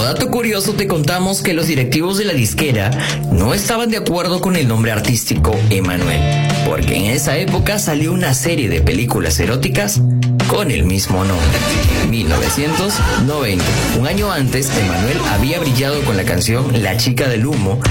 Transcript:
Como dato curioso te contamos que los directivos de la disquera no estaban de acuerdo con el nombre artístico Emanuel, porque en esa época salió una serie de películas eróticas con el mismo nombre. 1990. Un año antes, Emanuel había brillado con la canción La chica del humo